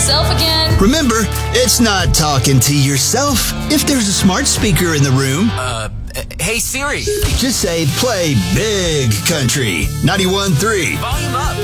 yourself again? Remember, it's not talking to yourself. If there's a smart speaker in the room, Hey Siri. just say play Big Country 91.3. Volume up.